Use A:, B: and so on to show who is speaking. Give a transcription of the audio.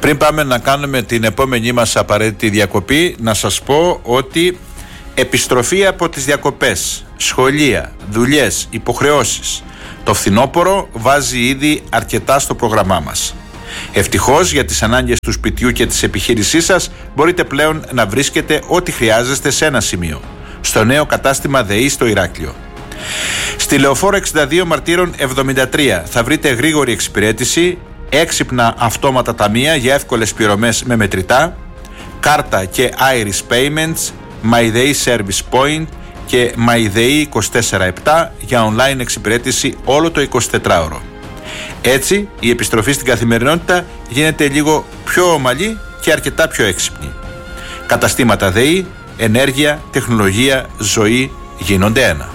A: Πριν πάμε να κάνουμε την επόμενή μας απαραίτητη διακοπή, να σας πω ότι επιστροφή από τις διακοπές, σχολεία, δουλειές, υποχρεώσεις. Το φθινόπωρο βάζει ήδη αρκετά στο πρόγραμμά μας. Ευτυχώς για τις ανάγκες του σπιτιού και της επιχείρησής σας μπορείτε πλέον να βρίσκετε ό,τι χρειάζεστε σε ένα σημείο, στο νέο κατάστημα ΔΕΗ στο Ηράκλειο. Στη Λεωφόρο 62 Μαρτύρων 73 θα βρείτε γρήγορη εξυπηρέτηση, έξυπνα αυτόματα ταμεία για εύκολες πληρωμές με μετρητά, κάρτα και Iris Payments, MyDay Service Point και MyDay 24/7 για online εξυπηρέτηση όλο το 24ωρο. Έτσι, η επιστροφή στην καθημερινότητα γίνεται λίγο πιο ομαλή και αρκετά πιο έξυπνη. Καταστήματα ΔΕΗ, ενέργεια, τεχνολογία, ζωή γίνονται ένα.